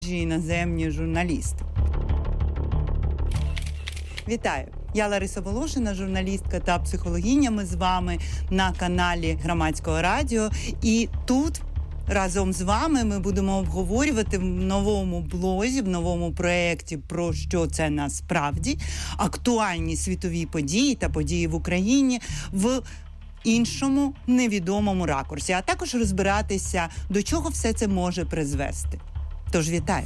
іноземні журналісти. Вітаю! Я Лариса Волошина, журналістка та психологиня. Ми з вами на каналі Громадського радіо. І тут разом з вами ми будемо обговорювати в новому блозі, в новому проєкті про що це насправді, актуальні світові події та події в Україні в іншому невідомому ракурсі, а також розбиратися, до чого все це може призвести. Тож вітаю!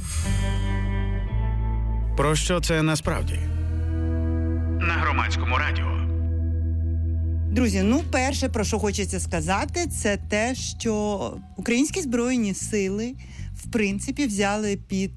Про що це насправді? На Громадському радіо. Друзі, перше, про що хочеться сказати, це те, що українські Збройні Сили, в принципі, взяли під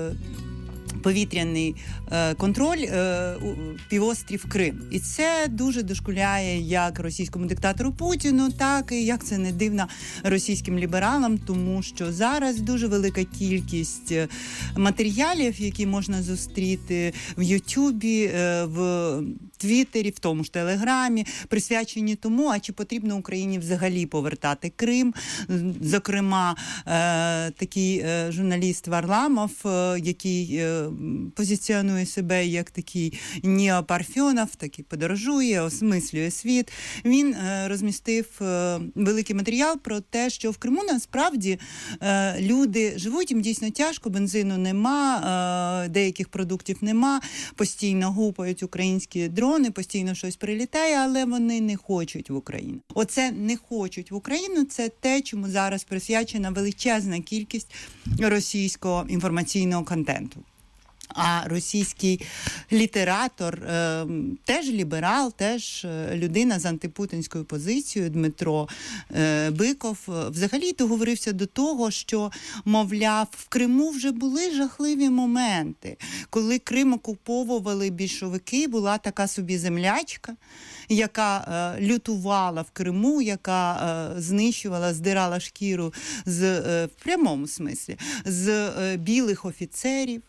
повітряний контроль півострів Крим. І це дуже дошкуляє як російському диктатору Путіну, так і, як це не дивно, російським лібералам, тому що зараз дуже велика кількість матеріалів, які можна зустріти в Ютубі, в Твіттері, в тому ж Телеграмі, присвячені тому, а чи потрібно Україні взагалі повертати Крим. Зокрема, такий журналіст Варламов, який позиціонує себе як такий неопарфьонов, такий подорожує, осмислює світ. Він розмістив великий матеріал про те, що в Криму насправді люди живуть, їм дійсно тяжко, бензину нема, деяких продуктів нема, постійно гупають українські дрони, постійно щось прилітає, але вони не хочуть в Україну. Оце не хочуть в Україну, це те, чому зараз присвячена величезна кількість російського інформаційного контенту. А російський літератор, теж ліберал, теж людина з антипутінською позицією, Дмитро Биков, взагалі договорився до того, що, мовляв, в Криму вже були жахливі моменти. Коли Крим окуповували більшовики, була така собі землячка, яка лютувала в Криму, яка знищувала, здирала шкіру в прямому смислі, з білих офіцерів,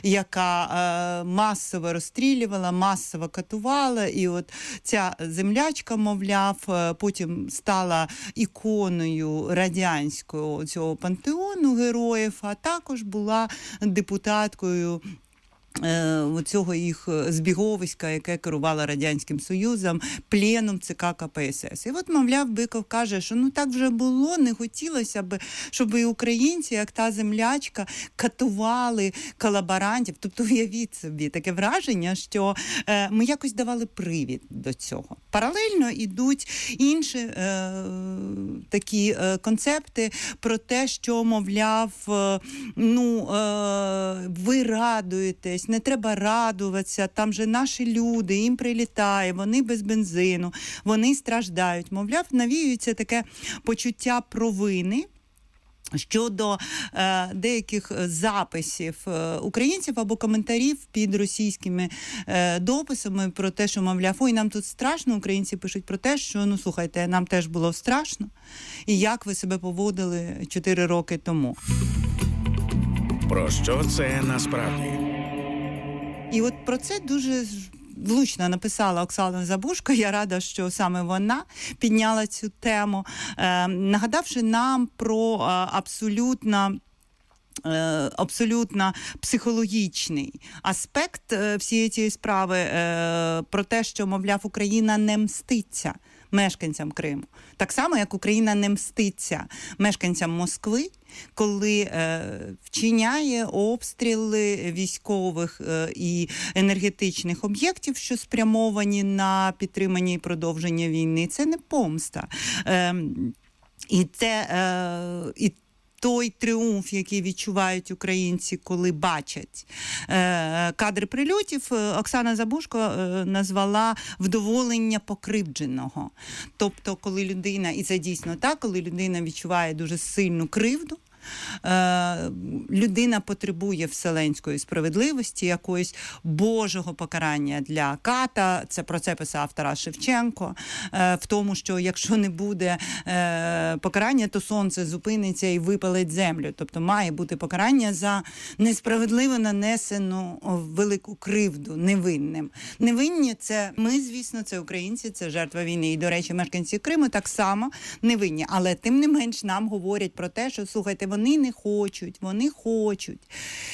яка масово розстрілювала, масово катувала. І от ця землячка, мовляв, потім стала іконою радянського цього пантеону героїв, а також була депутаткою цього їх збіговиська, яке керувало Радянським Союзом, пленум ЦК КПСС. І от, мовляв, Биков каже, що так вже було, не хотілося б, щоб і українці, як та землячка, катували колаборантів. Тобто, уявіть собі, таке враження, що ми якось давали привід до цього. Паралельно йдуть інші такі концепти про те, що, мовляв, ви радуєтесь, не треба радуватися, там же наші люди, їм прилітає, вони без бензину, вони страждають. Мовляв, навіюється таке почуття провини щодо деяких записів українців або коментарів під російськими дописами про те, що, мовляв, ой, нам тут страшно, українці пишуть про те, що, слухайте, нам теж було страшно, і як ви себе поводили 4 роки тому. Про що це насправді? І от про це дуже влучно написала Оксана Забушко. Я рада, що саме вона підняла цю тему, нагадавши нам про абсолютно психологічний аспект всієї цієї справи, про те, що, мовляв, Україна не мститься мешканцям Криму. Так само, як Україна не мститься мешканцям Москви, коли вчиняє обстріли військових і енергетичних об'єктів, що спрямовані на підтримання і продовження війни. Це не помста. І той тріумф, який відчувають українці, коли бачать кадри прильотів, Оксана Забушко назвала вдоволення покривдженого. Тобто, коли людина, і це дійсно так, коли людина відчуває дуже сильну кривду, людина потребує вселенської справедливості, якогось божого покарання для ката. Це про це писав Тарас Шевченко. В тому, що якщо не буде покарання, то сонце зупиниться і випалить землю. Тобто має бути покарання за несправедливо нанесену велику кривду невинним. Невинні – це ми, звісно, це українці, це жертва війни. І, до речі, мешканці Криму так само невинні. Але тим не менш нам говорять про те, що, слухайте, вони не хочуть, вони хочуть.